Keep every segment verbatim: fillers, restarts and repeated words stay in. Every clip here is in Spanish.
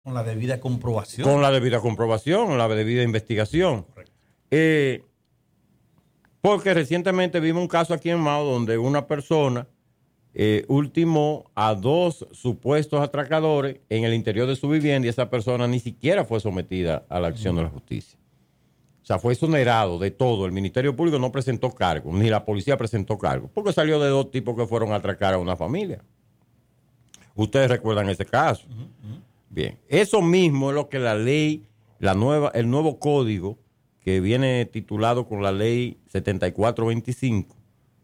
Con la debida comprobación. Con la debida comprobación, con la debida investigación. Correcto. Eh, porque recientemente vimos un caso aquí en Mao donde una persona eh, ultimó a dos supuestos atracadores en el interior de su vivienda y esa persona ni siquiera fue sometida a la acción de la justicia. O sea, fue exonerado de todo. El Ministerio Público no presentó cargo, ni la policía presentó cargo, porque salió de dos tipos que fueron a atracar a una familia. Ustedes recuerdan ese caso. Uh-huh, uh-huh. Bien, eso mismo es lo que la ley, la nueva, el nuevo código que viene titulado con la ley setenta y cuatro veinticinco,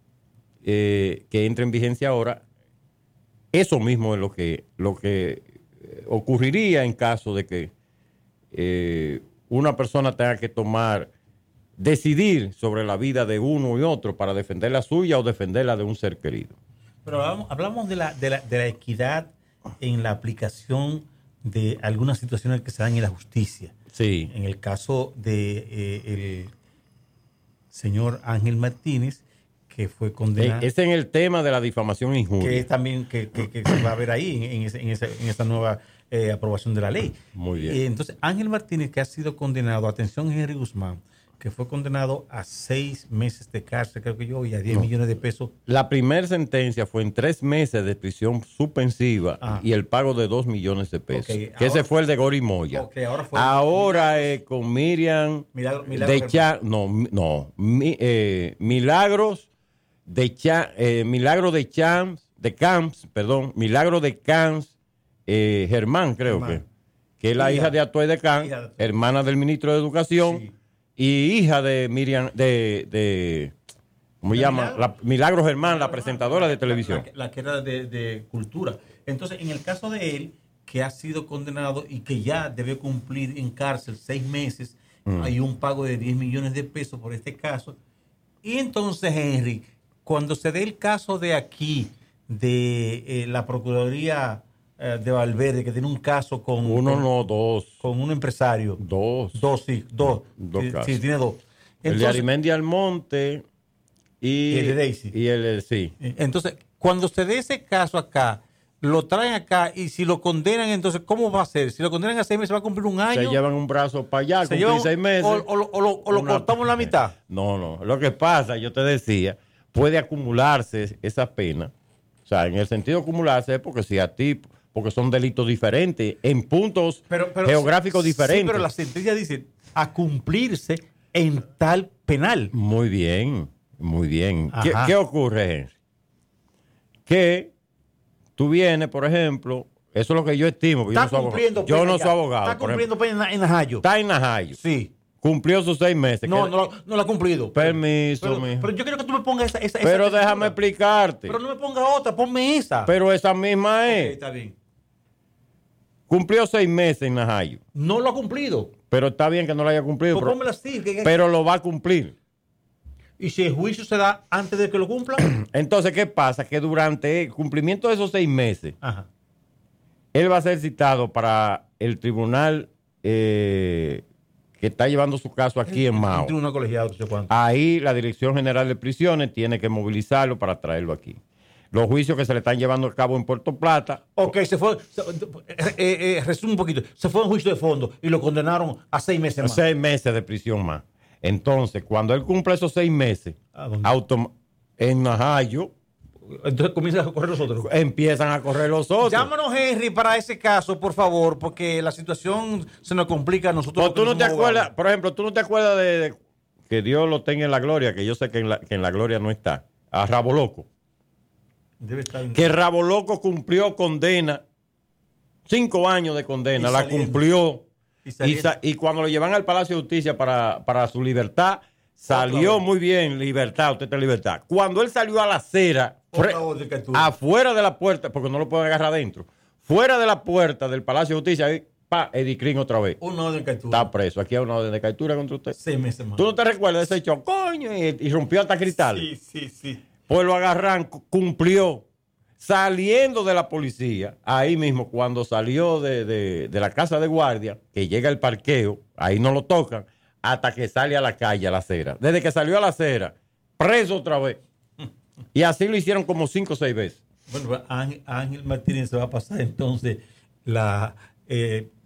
eh, que entra en vigencia ahora, eso mismo es lo que, lo que ocurriría en caso de que eh, una persona tenga que tomar, decidir sobre la vida de uno y otro para defender la suya o defender la de un ser querido. Pero hablamos, hablamos de, la, de, la, de la equidad en la aplicación de algunas situaciones que se dan en la justicia. Sí. En el caso de eh, el señor Ángel Martínez, que fue condenado. Ese es en el tema de la difamación e injuria. Que es también que, que, que se va a ver ahí en, en, ese, en, esa, en esa nueva eh, aprobación de la ley. Muy bien. Eh, entonces, Ángel Martínez, que ha sido condenado, atención Henry Guzmán, que fue condenado a seis meses de cárcel, creo que yo, y a diez no. millones de pesos. La primera sentencia fue en tres meses de prisión suspensiva ah. y el pago de dos millones de pesos. Okay, que ahora, ese fue el de Gori Moya. Okay, ahora fue ahora eh, con Miriam Milagro, Milagro de Cha, no, no, mi, eh, Milagros de Cha, eh, Milagro de Champs, de Camps, perdón, Milagro de Camps, eh, Germán, creo Germán. que, que es la hija, hija de Atuay de Camps, hermana del ministro de Educación. Sí. Y hija de Miriam, de, de ¿cómo se llama? La, Milagro Germán, la presentadora de televisión. La, la, la que era de, de cultura. Entonces, en el caso de él, que ha sido condenado y que ya debe cumplir en cárcel seis meses, mm. hay un pago de diez millones de pesos por este caso. Y entonces, Henry, cuando se dé el caso de aquí, de eh, la Procuraduría de Valverde, que tiene un caso con... Uno con, no, dos. Con un empresario. Dos. Dos, sí, dos. Dos sí, casos. Sí, tiene dos. Entonces, el de Arimendi Almonte y... y el de Daisy. Y el de, sí. Entonces, cuando se dé ese caso acá, lo traen acá y si lo condenan, entonces, ¿cómo va a ser? Si lo condenan a seis meses, ¿va a cumplir un año? Se llevan un brazo para allá, se cumplir seis meses. O, o, o, o lo, o lo una, cortamos la mitad. No, no. Lo que pasa, yo te decía, puede acumularse esa pena. O sea, en el sentido de acumularse es porque si a ti... porque son delitos diferentes, en puntos pero, pero, geográficos sí, diferentes. Sí, pero la sentencia dice a cumplirse en tal penal. Muy bien, muy bien. ¿Qué, ¿Qué ocurre, Henry? Que tú vienes, por ejemplo, eso es lo que yo estimo. Está yo no cumpliendo soy abogado. Yo no soy abogado. Está cumpliendo pena en Najayo. Está en Najayo. Sí. Cumplió sus seis meses. No, no, no lo ha cumplido. Permiso, pero, mijo. Pero yo quiero que tú me pongas esa. esa pero esa déjame explicarte. Pero no me pongas otra, ponme esa. Pero esa misma es. Okay, está bien. Cumplió seis meses en Najayo. No lo ha cumplido. Pero está bien que no lo haya cumplido. Pues pero, así, que, que, pero lo va a cumplir. ¿Y si el juicio se da antes de que lo cumpla? Entonces, ¿qué pasa? Que durante el cumplimiento de esos seis meses, Ajá. él va a ser citado para el tribunal eh, que está llevando su caso aquí el, en Mao. El tribunal colegiado, no sé cuánto. Ahí la Dirección General de Prisiones tiene que movilizarlo para traerlo aquí. Los juicios que se le están llevando a cabo en Puerto Plata. Ok, se fue, se, eh, eh, resume un poquito, se fue a un juicio de fondo y lo condenaron a seis meses más. Seis meses de prisión más. Entonces, cuando él cumple esos seis meses, autom- en Najayo, entonces comienzan a correr los otros. Empiezan a correr los otros. Llámanos, Henry, para ese caso, por favor, porque la situación se nos complica a nosotros. Pues tú no te acuerdas, por ejemplo, tú no te acuerdas de, de que Dios lo tenga en la gloria, que yo sé que en la, que en la gloria no está, a Rabo Loco. Debe estar en... Que Rabo Loco cumplió condena, cinco años de condena, la cumplió. Y, y, sa- y cuando lo llevan al Palacio de Justicia para, para su libertad, salió muy bien, libertad, usted está en libertad. Cuando él salió a la acera, fre- afuera de la puerta, porque no lo pueden agarrar adentro, fuera de la puerta del Palacio de Justicia, ahí, pa, Eddie Crin otra vez. Una orden de captura. Está preso. Aquí hay una orden de captura contra usted. Seis meses más. ¿Tú no te recuerdas de ese hecho? Coño, y, y rompió hasta cristales. Sí, sí, sí. Pues lo agarran, cumplió. Saliendo de la policía, ahí mismo, cuando salió de, de, de la casa de guardia, que llega el parqueo, ahí no lo tocan, hasta que sale a la calle, a la acera. Desde que salió a la acera, preso otra vez. Y así lo hicieron como cinco o seis veces. Bueno, a Ángel Martínez se va a pasar entonces la, eh,